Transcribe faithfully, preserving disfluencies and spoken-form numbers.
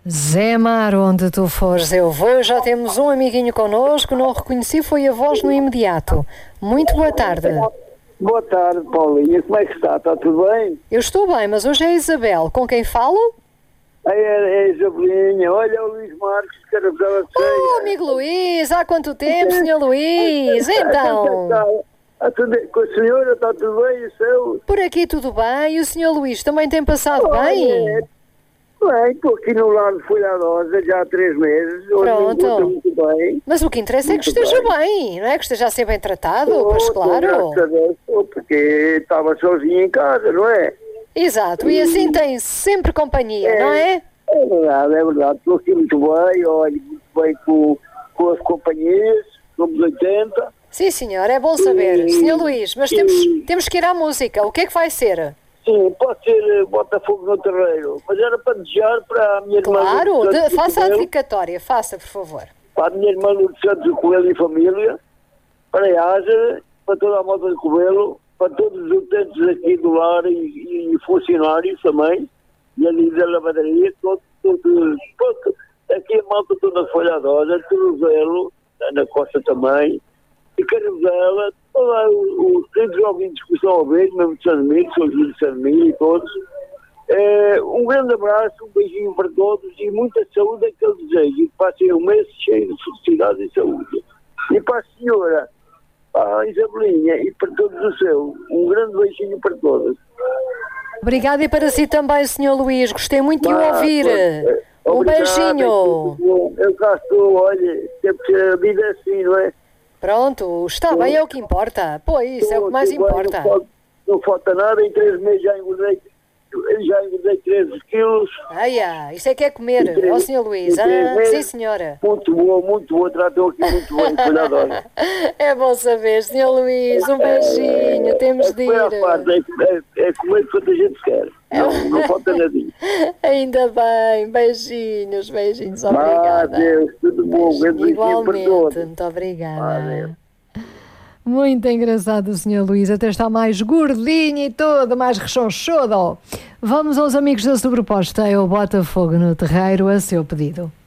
Zé Mar, onde tu fores eu vou. Já temos um amiguinho connosco, não o reconheci, foi a voz no imediato. Muito boa tarde. Boa tarde, Paulinha. Como é que está? Está tudo bem? Eu estou bem, mas hoje é a Isabel. Com quem falo? É, é a Isabelinha. Olha o Luís Marques, que era bela cheia. Oh, amigo Luís, há quanto tempo, senhor Luís? Então... Está tudo, com a senhora está tudo bem, e o seu? Por aqui tudo bem. E o senhor Luís também tem passado Olha, bem? Bem, estou aqui no lar de Folhadosa já há três meses. Hoje Pronto. muito bem. Mas o que interessa é que Muito esteja bem. bem, não é? Que esteja a ser bem tratado, Estou, pois estou, claro. graças a Deus, estou, porque estava sozinho em casa, não é? Exato, e assim tem sempre companhia, É. não é? É verdade, é verdade. Estou aqui muito bem, olha, muito bem com, com as companhias, somos oitenta. Sim, senhor, é bom saber. E- senhor Luís, mas e- temos, temos que ir à música. O que é que vai ser? Sim, pode ser eh, Botafogo no Terreiro, mas era para desejar para a minha irmã Claro, Lourdes de- Santos do faça a Coelho, dedicatória, faça, por favor. para a minha irmã Lourdes Santos do Coelho e família, para a Ágera, para toda a moda de Coelho, para todos os utentes aqui do lar e, e funcionários também, e ali da lavadaria, todos, todos, todos, aqui a malta toda folhadosa, Torozelo, na Costa também, e Caruzela, todos os queridos ouvintes que estão a ver, mesmo de São Domingos, São Júlio de São Domingos e todos. Eh, um grande abraço, um beijinho para todos e muita saúde é que eu desejo. E que passem um mês cheio de felicidade e saúde. E para a senhora, para a Isabelinha e para todos os seus, um grande beijinho para todos. Obrigada e para si também, senhor Luís. Gostei muito de o Vá, ouvir. pois, Um obrigado, beijinho. é tudo bom. Eu cá estou, olha, sempre a vida é assim, não é? Pronto, está bem, é o que importa. Pois, é o que mais Estou bem, importa. Não falta, não falta nada, em três meses já engordei, já engordei treze quilos. Ai, ai, isso é que é comer, Em três- ó senhor Luís. em três Ah, meses. sim, senhora. Muito boa, muito boa, tratou aqui muito bem, cuidadora. É bom saber, senhor Luís. Um beijinho, temos É de comer à ir. parte, é, é, é comer quanto a gente quer. Não, não falta nadinha. Ainda bem, beijinhos, beijinhos, Ah, obrigada. Deus, tudo bom, um grande beijinho para Igualmente, todos. muito obrigada. Ah, Deus. Muito engraçado o senhor Luís, até está mais gordinho e todo, mais rechonchudo. Vamos aos amigos da sobreposta, é o Botafogo no Terreiro, a seu pedido.